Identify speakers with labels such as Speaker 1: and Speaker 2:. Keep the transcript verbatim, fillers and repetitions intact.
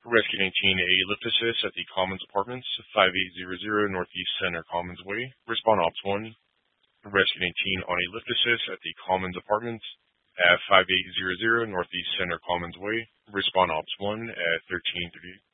Speaker 1: Rescue nineteen, a lift assist at the Commons Apartments, five eight zero zero Northeast Center Commons Way. Respond Ops one. Rescue nineteen on a lift assist at the Commons Apartments at five eight zero zero Northeast Center Commons Way. Respond Ops one at thirteen thirty.